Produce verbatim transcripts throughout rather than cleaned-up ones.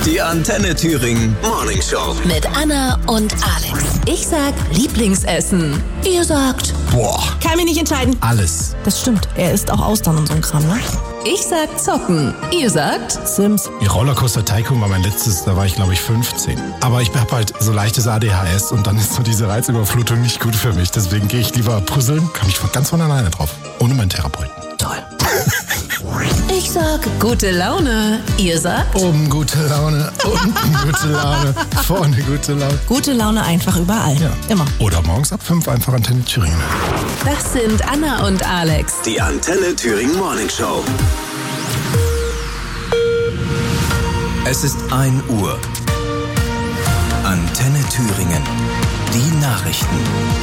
Die Antenne Thüringen Morning Show. Mit Anna und Alex. Ich sag Lieblingsessen. Ihr sagt... Boah. Kann mich nicht entscheiden. Alles. Das stimmt. Er isst auch Austern und so ein Kram, ne? Ich sag Zocken. Ihr sagt... Sims. Die Rollercoaster Tycoon war mein letztes, da war ich glaube ich fünfzehn. Aber ich habe halt so leichtes A D H S und dann ist so diese Reizüberflutung nicht gut für mich. Deswegen gehe ich lieber puzzeln, kann mich von ganz von alleine drauf. Ohne meinen Therapeuten. Toll. Ich sag gute Laune. Ihr sagt... Oben gute Laune, unten gute Laune, vorne gute Laune. Gute Laune einfach überall. Ja. Immer. Oder morgens ab fünf einfach Antenne Thüringen. Das sind Anna und Alex. Die Antenne Thüringen Morning Show. Es ist ein Uhr. Antenne Thüringen. Die Nachrichten.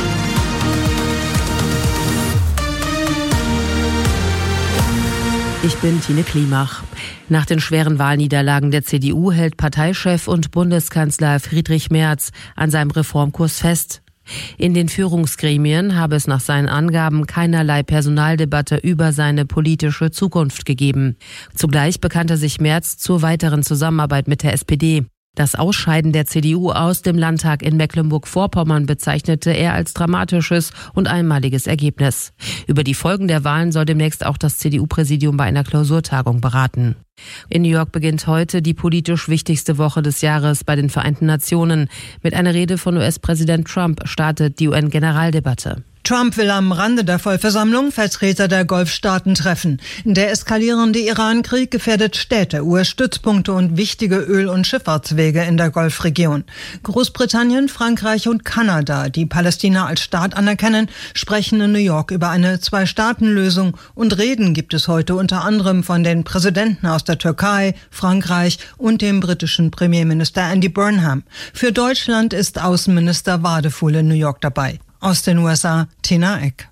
Ich bin Tine Klimach. Nach den schweren Wahlniederlagen der C D U hält Parteichef und Bundeskanzler Friedrich Merz an seinem Reformkurs fest. In den Führungsgremien habe es nach seinen Angaben keinerlei Personaldebatte über seine politische Zukunft gegeben. Zugleich bekannte sich Merz zur weiteren Zusammenarbeit mit der S P D. Das Ausscheiden der C D U aus dem Landtag in Mecklenburg-Vorpommern bezeichnete er als dramatisches und einmaliges Ergebnis. Über die Folgen der Wahlen soll demnächst auch das C D U-Präsidium bei einer Klausurtagung beraten. In New York beginnt heute die politisch wichtigste Woche des Jahres bei den Vereinten Nationen. Mit einer Rede von U S-Präsident Trump startet die U N-Generaldebatte. Trump will am Rande der Vollversammlung Vertreter der Golfstaaten treffen. Der eskalierende Iran-Krieg gefährdet Städte, U S-Stützpunkte und wichtige Öl- und Schifffahrtswege in der Golfregion. Großbritannien, Frankreich und Kanada, die Palästina als Staat anerkennen, sprechen in New York über eine Zwei-Staaten-Lösung. Und Reden gibt es heute unter anderem von den Präsidenten aus der Türkei, Frankreich und dem britischen Premierminister Andy Burnham. Für Deutschland ist Außenminister Wadefuhl in New York dabei. Aus den U S A, Tina Eck.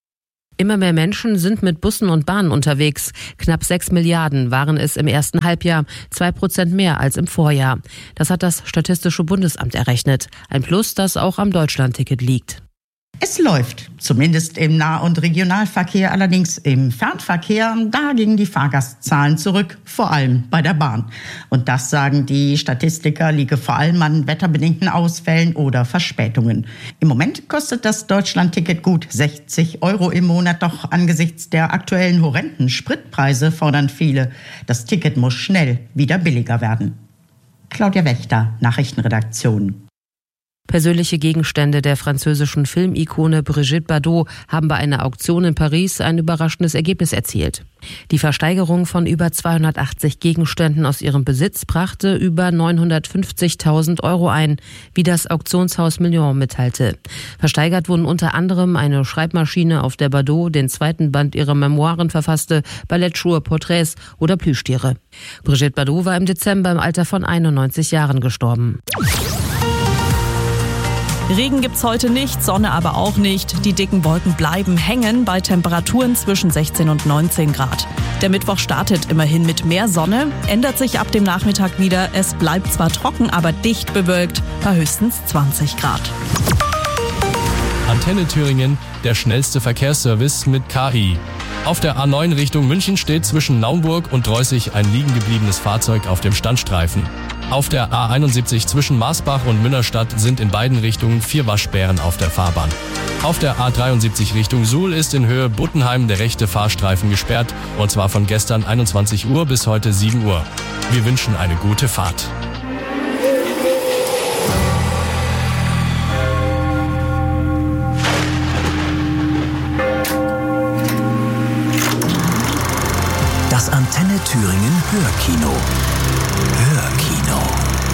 Immer mehr Menschen sind mit Bussen und Bahnen unterwegs. Knapp sechs Milliarden waren es im ersten Halbjahr, zwei Prozent mehr als im Vorjahr. Das hat das Statistische Bundesamt errechnet. Ein Plus, das auch am Deutschlandticket liegt. Es läuft, zumindest im Nah- und Regionalverkehr, allerdings im Fernverkehr, da gingen die Fahrgastzahlen zurück, vor allem bei der Bahn. Und das, sagen die Statistiker, liege vor allem an wetterbedingten Ausfällen oder Verspätungen. Im Moment kostet das Deutschlandticket gut sechzig Euro im Monat, doch angesichts der aktuellen horrenden Spritpreise fordern viele, das Ticket muss schnell wieder billiger werden. Claudia Wächter, Nachrichtenredaktion. Persönliche Gegenstände der französischen Filmikone Brigitte Bardot haben bei einer Auktion in Paris ein überraschendes Ergebnis erzielt. Die Versteigerung von über zweihundertachtzig Gegenständen aus ihrem Besitz brachte über neunhundertfünfzigtausend Euro ein, wie das Auktionshaus Million mitteilte. Versteigert wurden unter anderem eine Schreibmaschine, auf der Bardot den zweiten Band ihrer Memoiren verfasste, Ballettschuhe, Porträts oder Plüschtiere. Brigitte Bardot war im Dezember im Alter von einundneunzig Jahren gestorben. Regen gibt's heute nicht, Sonne aber auch nicht. Die dicken Wolken bleiben hängen bei Temperaturen zwischen sechzehn und neunzehn Grad. Der Mittwoch startet immerhin mit mehr Sonne, ändert sich ab dem Nachmittag wieder. Es bleibt zwar trocken, aber dicht bewölkt bei höchstens zwanzig Grad. Antenne Thüringen, der schnellste Verkehrsservice mit K I. Auf der A neun Richtung München steht zwischen Naumburg und Dreußig ein liegen gebliebenes Fahrzeug auf dem Standstreifen. Auf der A einundsiebzig zwischen Marsbach und Münnerstadt sind in beiden Richtungen vier Waschbären auf der Fahrbahn. Auf der A dreiundsiebzig Richtung Suhl ist in Höhe Buttenheim der rechte Fahrstreifen gesperrt, und zwar von gestern einundzwanzig Uhr bis heute sieben Uhr. Wir wünschen eine gute Fahrt. Das Antenne Thüringen Hörkino. Hörkino.